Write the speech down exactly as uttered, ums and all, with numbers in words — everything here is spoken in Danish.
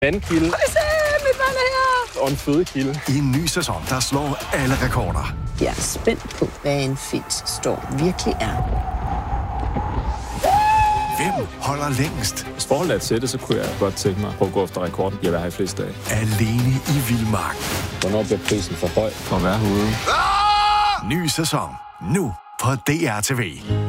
vandkilde. Se, mit vand er her! Og en fødekilde. En ny sæson, der slår alle rekorder. Jeg er spændt på, hvad en fisk står virkelig er. Hvem holder længst? Hvis forholdet er til det, så kunne jeg godt tænke mig at gå efter rekorden. Jeg vil have i flest dage. Alene i vildmark. Hvornår bliver prisen for høj for at være herude? Ah! Ny sæson. Nu på D R T V.